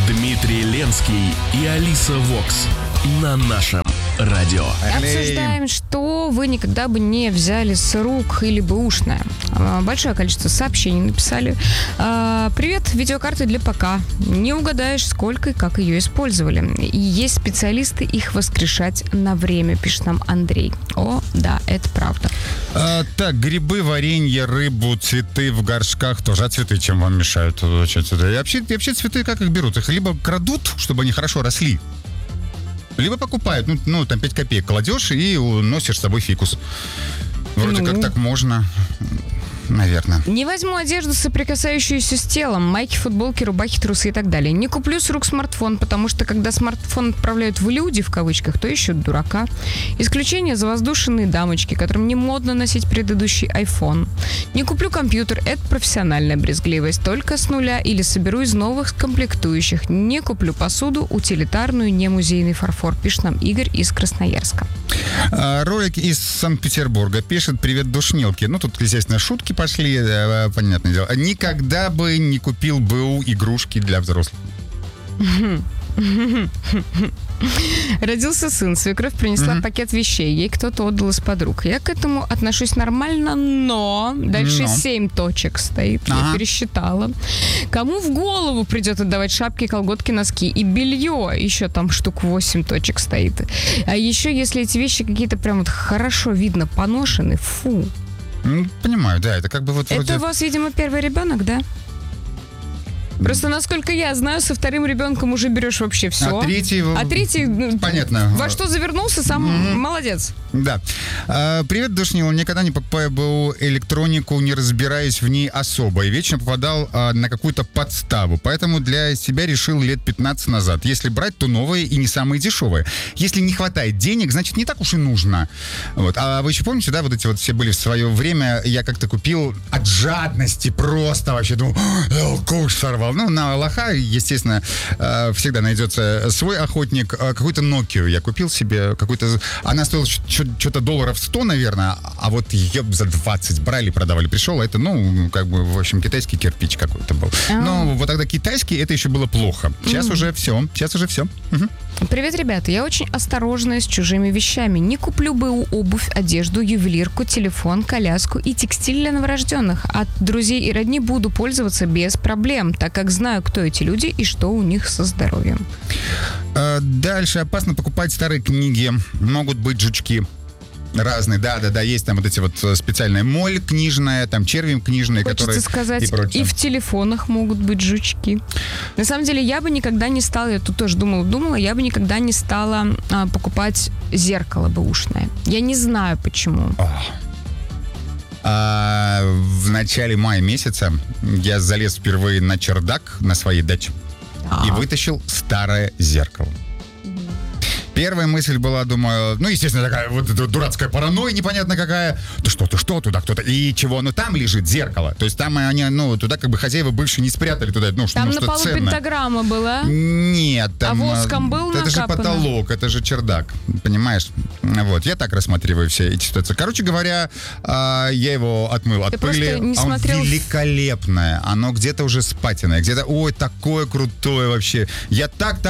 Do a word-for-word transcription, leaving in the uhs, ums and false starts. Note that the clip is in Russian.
Дмитрий Ленский и Алиса Вокс на нашем радио. Обсуждаем, что вы никогда бы не взяли с рук или бэушное. Большое количество сообщений написали. Привет, видеокарты для ПК. Не угадаешь, сколько и как ее использовали. И есть специалисты их воскрешать на время, пишет нам Андрей. О, да, это правда. А, так, грибы, варенье, рыбу, цветы в горшках тоже. А цветы чем вам мешают? И вообще, и вообще цветы как их берут? Их либо крадут, чтобы они хорошо росли, либо покупают. Ну, ну там пять копеек кладешь и носишь с собой фикус. Вроде ну... как так можно... Наверное. Не возьму одежду, соприкасающуюся с телом. Майки, футболки, рубахи, трусы и так далее. Не куплю с рук смартфон, потому что когда смартфон отправляют в люди, в кавычках, то ищут дурака. Исключение за воздушные дамочки, которым не модно носить предыдущий iPhone. Не куплю компьютер, это профессиональная брезгливость. Только с нуля или соберу из новых комплектующих. Не куплю посуду, утилитарную, не музейный фарфор, пишет нам Игорь из Красноярска. А, ролик из Санкт-Петербурга пишет: привет, душнилки. Ну, тут, естественно, шутки пошли, понятное дело. Никогда бы не купил БУ игрушки для взрослых. Родился сын, свекровь принесла mm-hmm. пакет вещей, ей кто-то отдал из подруг. Я к этому отношусь нормально, но дальше но. семь точек стоит, ага. я пересчитала. Кому в голову придет отдавать шапки, колготки, носки и белье? Еще там штук восемь точек стоит. А еще, если эти вещи какие-то прям вот хорошо видно поношены, фу. Ну, понимаю, да, это как бы вот вроде... Это у вас, видимо, первый ребенок, да? Просто, насколько я знаю, со вторым ребенком уже берешь вообще все. А третий... А третий... Понятно. Во что завернулся, сам mm-hmm. молодец. Да. А, привет, душнила. Никогда не покупаю БУ электронику, не разбираясь в ней особо. И вечно попадал а, на какую-то подставу. Поэтому для себя решил лет пятнадцать назад. Если брать, то новые и не самые дешевые. Если не хватает денег, значит, не так уж и нужно. Вот. А вы еще помните, да, вот эти вот все были в свое время, я как-то купил от жадности просто вообще, думал, куш сорвал. Ну, на лоха, естественно, всегда найдется свой охотник. Какую-то Nokia я купил себе, какую-то... Она стоила что-то долларов сто, наверное, а вот ее за двадцать брали, продавали. Пришел, это, ну, как бы, в общем, китайский кирпич какой-то был. А-а-а. Но вот тогда китайский, это еще было плохо. Сейчас mm-hmm. уже все, сейчас уже все. Угу. Привет, ребята. Я очень осторожная с чужими вещами. Не куплю БУ обувь, одежду, ювелирку, телефон, коляску и текстиль для новорожденных. От друзей и родни буду пользоваться без проблем, так как знаю, кто эти люди и что у них со здоровьем. Дальше. Опасно покупать старые книги. Могут быть жучки. Разные, да-да-да, есть там вот эти вот специальная моль книжная, там черви книжные, Хочется которые... сказать, и прочее. И в телефонах могут быть жучки. На самом деле, я бы никогда не стала, я тут тоже думала-думала, я бы никогда не стала а, покупать зеркало бэушное. Я не знаю, почему. А, в начале мая месяца я залез впервые на чердак на своей даче а. и вытащил старое зеркало. Первая мысль была, думаю, ну, естественно, такая вот дурацкая паранойя, непонятно какая. Да что, ты что, туда кто-то, и чего? Ну, там лежит зеркало. То есть там они, ну, туда как бы хозяева бывшие не спрятали туда, ну, что, там ну, на что полу ценно. пентаграмма была? Нет. Там, а воском был это накапано? же потолок, это же чердак, понимаешь? Вот, я так рассматриваю все эти ситуации. Короче говоря, я его отмыл от пыли. Не Он смотрел... великолепное. Оно где-то уже спатиное, где-то, ой, такое крутое вообще. Я так там